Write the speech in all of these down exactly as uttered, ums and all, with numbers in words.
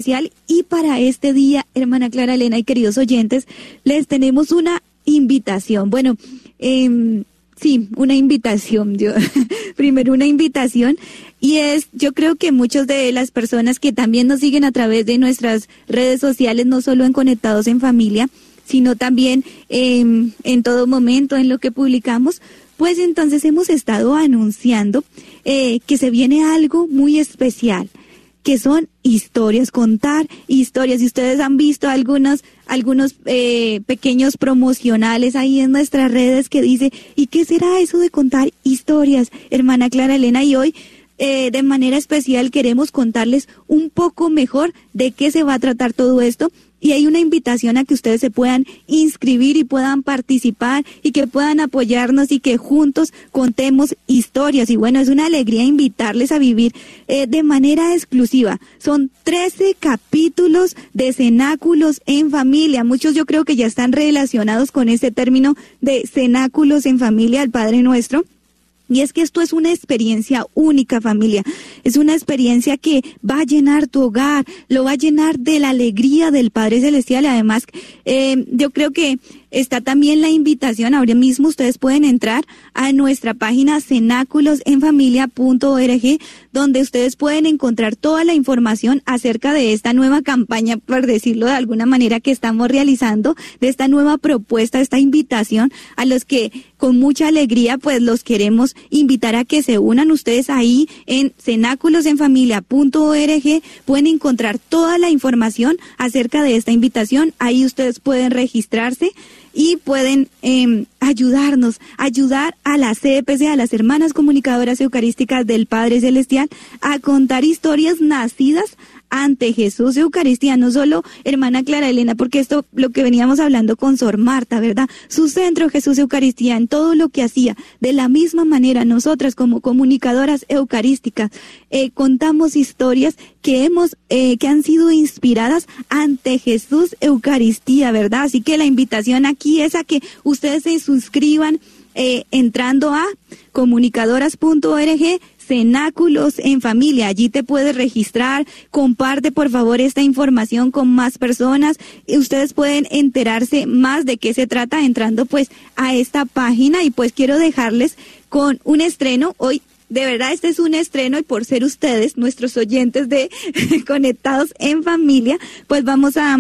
especial. Y para este día, hermana Clara Elena y queridos oyentes, les tenemos una invitación. Bueno, eh, sí, una invitación. Yo primero una invitación. Y es, yo creo que muchas de las personas que también nos siguen a través de nuestras redes sociales, no solo en Conectados en Familia, sino también eh, en todo momento en lo que publicamos, pues entonces hemos estado anunciando eh, que se viene algo muy especial, que son historias, contar historias. Y ustedes han visto algunos, algunos eh, pequeños promocionales ahí en nuestras redes que dice, ¿y qué será eso de contar historias, hermana Clara Elena? Y hoy, eh, de manera especial, queremos contarles un poco mejor de qué se va a tratar todo esto. Y hay una invitación a que ustedes se puedan inscribir y puedan participar y que puedan apoyarnos y que juntos contemos historias. Y bueno, es una alegría invitarles a vivir eh, de manera exclusiva. Son trece capítulos de cenáculos en familia. Muchos yo creo que ya están relacionados con este término de cenáculos en familia, el Padre Nuestro. Y es que esto es una experiencia única, familia. Es una experiencia que va a llenar tu hogar, lo va a llenar de la alegría del Padre Celestial. Además, eh, yo creo que está también la invitación. Ahora mismo ustedes pueden entrar a nuestra página cenáculos en familia punto org, donde ustedes pueden encontrar toda la información acerca de esta nueva campaña, por decirlo de alguna manera, que estamos realizando, de esta nueva propuesta, esta invitación a los que con mucha alegría pues los queremos invitar a que se unan. Ustedes ahí en cenáculos en familia punto org pueden encontrar toda la información acerca de esta invitación. Ahí ustedes pueden registrarse y pueden eh, ayudarnos, ayudar a la C E P C, a las Hermanas Comunicadoras Eucarísticas del Padre Celestial, a contar historias nacidas ante Jesús de Eucaristía. No solo, hermana Clara Elena, porque esto lo que veníamos hablando con Sor Marta, ¿verdad? Su centro Jesús de Eucaristía, en todo lo que hacía. De la misma manera, nosotras como comunicadoras eucarísticas eh, contamos historias que hemos, eh, que han sido inspiradas ante Jesús Eucaristía, ¿verdad? Así que la invitación aquí es a que ustedes se suscriban eh, entrando a comunicadoras punto org, cenáculos en familia. Allí te puedes registrar. Comparte por favor esta información con más personas. Y ustedes pueden enterarse más de qué se trata entrando pues a esta página. Y pues quiero dejarles con un estreno hoy. De verdad, este es un estreno y por ser ustedes, nuestros oyentes de Conectados en Familia, pues vamos a,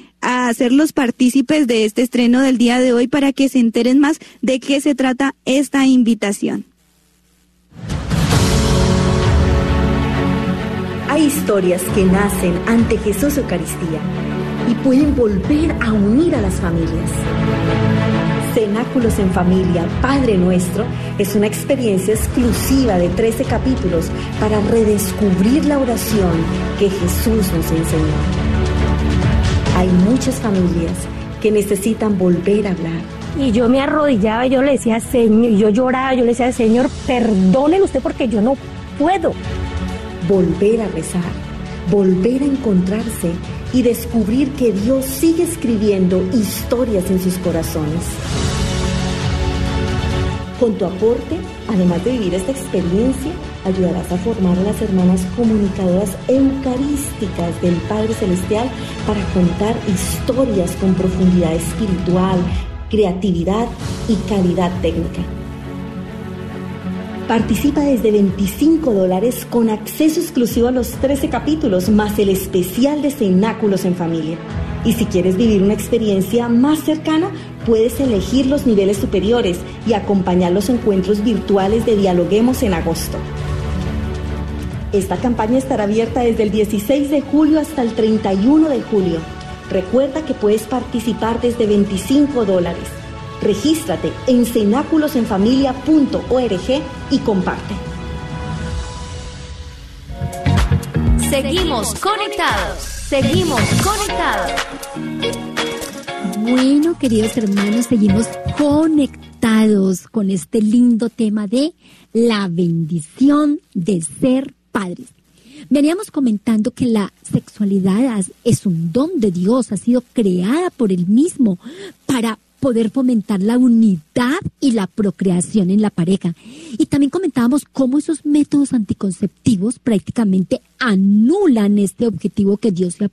a hacerlos partícipes de este estreno del día de hoy para que se enteren más de qué se trata esta invitación. Hay historias que nacen ante Jesús Eucaristía y pueden volver a unir a las familias. Cenáculos en Familia, Padre Nuestro, es una experiencia exclusiva de trece capítulos para redescubrir la oración que Jesús nos enseñó. Hay muchas familias que necesitan volver a hablar. Y yo me arrodillaba y yo le decía, Señor, y yo lloraba, yo le decía, Señor, perdónele usted porque yo no puedo. Volver a rezar, volver a encontrarse y descubrir que Dios sigue escribiendo historias en sus corazones. Con tu aporte, además de vivir esta experiencia, ayudarás a formar a las hermanas comunicadoras eucarísticas del Padre Celestial para contar historias con profundidad espiritual, creatividad y calidad técnica. Participa desde veinticinco dólares con acceso exclusivo a los trece capítulos, más el especial de Cenáculos en Familia. Y si quieres vivir una experiencia más cercana, puedes elegir los niveles superiores y acompañar los encuentros virtuales de Dialoguemos en agosto. Esta campaña estará abierta desde el dieciséis de julio hasta el treinta y uno de julio. Recuerda que puedes participar desde veinticinco dólares. Regístrate en cenáculos en familia punto org y comparte. Seguimos conectados, seguimos conectados. Bueno, queridos hermanos, seguimos conectados con este lindo tema de la bendición de ser padres. Veníamos comentando que la sexualidad es un don de Dios, ha sido creada por Él mismo para poder fomentar la unidad y la procreación en la pareja. Y también comentábamos cómo esos métodos anticonceptivos prácticamente anulan este objetivo que Dios se ha